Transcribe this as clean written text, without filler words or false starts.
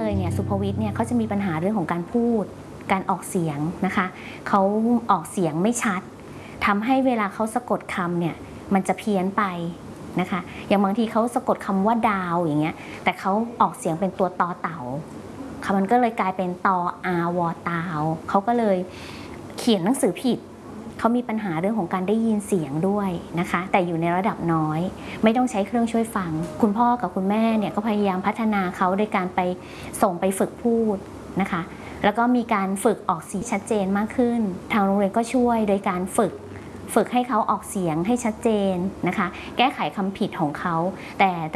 เลยเนี่ยสุภวิทย์เนี่ยเขาจะมีปัญหาเรื่องของการพูดการออกเสียงนะคะเขาออกเสียงไม่ชัดทำให้เวลาเขาสะกดคำเนี่ยมันจะเพี้ยนไปนะคะอย่างบางทีเขาสะกดคำว่าดาวอย่างเงี้ยแต่เขาออกเสียงเป็นตัวตอเต่าคำมันก็เลยกลายเป็นตออาวอตาวเขาก็เลยเขียนหนังสือผิดเขามีปัญหาเรื่องของการได้ยินเสียงด้วยนะคะแต่อยู่ในระดับน้อยไม่ต้องใช้เครื่องช่วยฟังคุณพ่อกับคุณแม่เนี่ยก็พยายามพัฒนาเขาโดยการไปส่งไปฝึกพูดนะคะแล้วก็มีการฝึกออกเสียงชัดเจนมากขึ้นทางโรงเรียนก็ช่วยโดยการฝึกให้เขาออกเสียงให้ชัดเจนนะคะแก้ไขคำผิดของเขาแต่